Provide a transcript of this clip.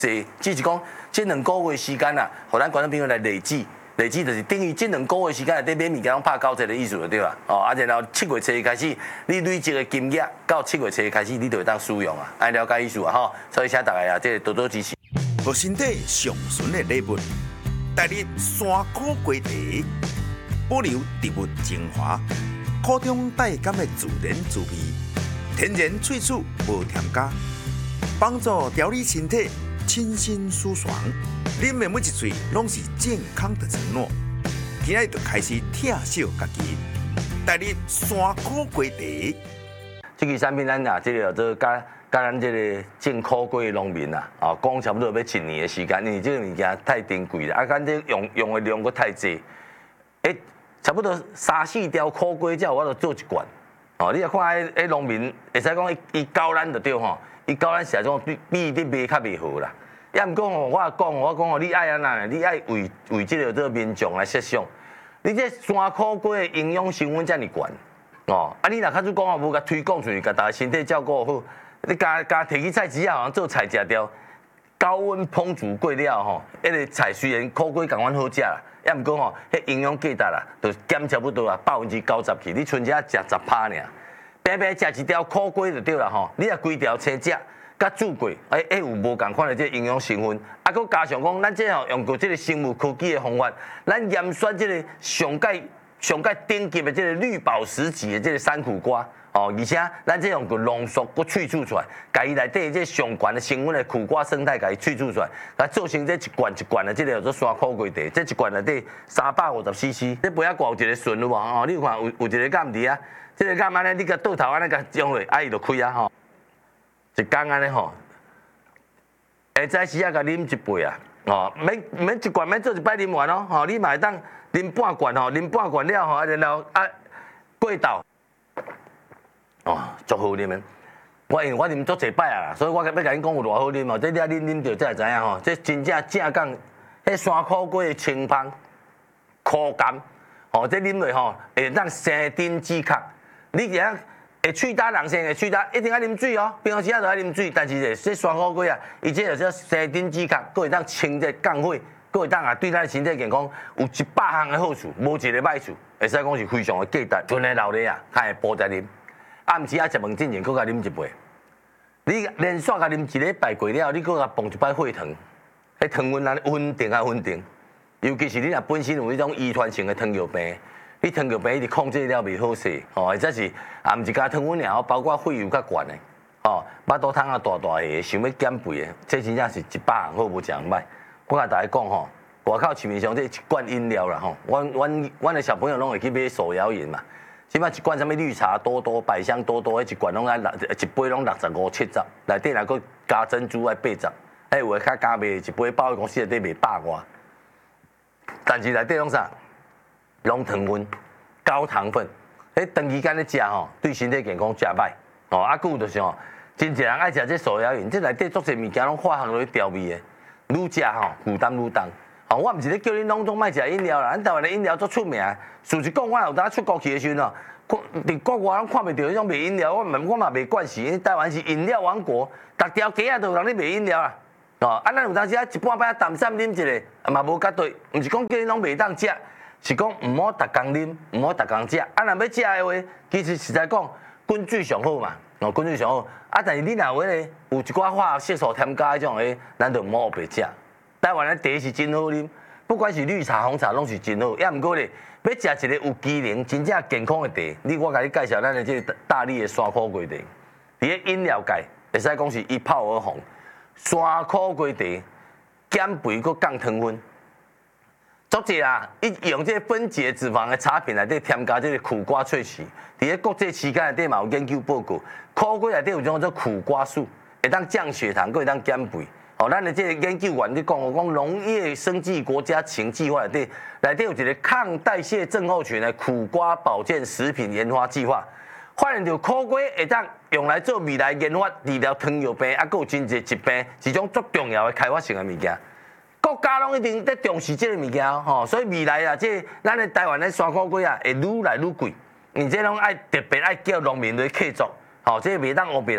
只是讲这2个月时间啊，互咱观众朋友来累计就是等于这2个月时间内底买物件拢拍90折的意思就对啦。哦，啊，然后7月初开始，你累积的金额到7月初开始，你就会当使用啊，爱了解意思啊吼。所以请大家啊，这多多支持。 互身体上纯的礼物，带你山苦瓜茶，保留植物精华，苦中带甘的自然滋味，天然萃取无添加，帮助调理身体，清新舒爽。啉的每一嘴拢是健康的承诺。今日就开始疼惜家己，带你山苦瓜茶。 这个产品咱啊，这个做甲咱这个种苦瓜的农民啊，啊，讲差不多要1年的时间，因为这个物件太珍贵了，啊，咱这用的量佫太济，差不多3、4条苦瓜才有我就做一罐。哦，你来看迄农民，会使讲伊教咱就对吼，伊教咱是种比你卖较袂好啦。也毋讲吼，我讲吼，你爱安那，你爱为这个民众来设想，你这山苦瓜的营养成分遮尔悬，哦，啊，你若较主讲吼，无甲推广出去，甲大家身体照顾好，你加摕去菜市啊，做菜食掉，高温烹煮过了吼，迄个菜虽然苦瓜共款好食啦，也毋过吼，迄营养价值啦，就减差不多啊90%去，你剩下食10%尔，白白食一条苦瓜就对啦吼，你若规条青食。甲煮过，有无共款的这营养成分，啊，佮加上讲，咱这吼用过这个生物科技的方法，咱验选这个上界顶级的这个绿宝石级的这个山苦瓜，哦，而且咱这用过浓缩佮萃取出来，甲伊内底这上悬的成分的苦瓜生态，甲伊萃取出来，甲做成这一罐的这个叫做山苦瓜茶，这一罐内底350cc，这杯仔挂有一个顺有无？哦，你有看有一个杆伫啊，这个杆安尼，你甲倒头安尼甲将落，伊就开啊吼。一天安尼吼，下早时啊，甲啉一杯啊，哦，免一罐，免做一摆啉完哦，吼，你嘛会当啉半罐吼，啉半罐了吼，啊，然后啊过豆，哦，足好啉的。因为我啉足侪摆啊，所以我要甲恁讲有偌好啉哦。这你啊啉着才会知影吼，这真正讲，迄山苦瓜的清芳、苦甘，哦，这啉落吼会当生津止渴。你只要会喙焦人生会喙焦，一定要啉水哦。平常时啊就要啉水，但是这山苦瓜啊，伊这就是生津止渴，佫会当清这降火，佫会当啊对咱身体健康有100项的好处，无一个歹处，会使讲是非常的价值。纯的老奶啊，较会补在啉。暗时啊食饭之前，佫甲啉一杯。你连续甲啉1礼拜过了，你佫甲放一摆血糖，迄糖分啊稳定啊稳定。尤其是你若本身有迄种遗传性的糖尿病。你糖尿病一直控制了袂好势，哦，或者是也毋是加糖分尔，包括血油较悬的，哦，巴肚汤啊大个，想要减肥的，这真正是100项好无一项歹。我甲大家讲吼，外口市面上这一罐饮料啦吼，阮的小朋友拢会去买手摇饮嘛，即摆一罐什么绿茶多多、百香多多，迄一罐拢爱一杯拢65、70，内底若佫加珍珠爱80，有诶较加卖一杯百货公司内底卖100外，但是内底拢啥？拢糖分、高糖分，长期间咧食吼，对身体健康真歹。哦，啊，佫有就是吼，真侪人爱食这手摇饮，这内底足侪物件拢化学落去调味的，愈食吼负担愈重。哦，我毋是咧叫你拢卖食饮料啦，咱台湾的饮料足出名。事实讲，我有当出国去的时阵哦，伫国外拢看袂到迄种卖饮料，我嘛袂惯势，因为台湾是饮料王国，逐条街啊都有人咧卖饮料啦。哦，啊，咱有当时啊一半摆淡散啉一个，嘛无绝对，毋是讲叫你拢袂当食。是讲毋好逐工啉，毋好逐工食。啊，若要食的话，其实实在讲，滚水上好嘛，哦，滚水上好。啊，但是你若有咧有一寡化学色素添加迄种诶，咱就毋好白食。台湾的茶是真好啉，不管是绿茶、红茶拢是真好。也毋过咧，要食一个有机能、真正健康的茶，我甲你介绍咱的这个大力的山苦瓜茶，伫咧饮料界会使讲是一炮而红。山苦瓜茶减肥佮降糖分。足济啊！伊用这个分解脂肪的茶品内底添加这个苦瓜萃取，伫咧国际期间内底嘛有研究报告，苦瓜内底有种叫做苦瓜素，会当降血糖，佫会当减肥。哦，咱的这个研究员咧讲，农业生技国家情计划内底有一个抗代谢症候群的苦瓜保健食品研发计划，发现到苦瓜会当用来做未来研发治疗糖尿病，啊，佫有真侪疾病，是一种足重要的开发性的物件。国家拢一定在重视这个物件吼，所以未来啊，这咱的台湾的山苦瓜啊，会愈来愈贵，而且拢爱特别爱叫农民来客作，吼，这袂当乌白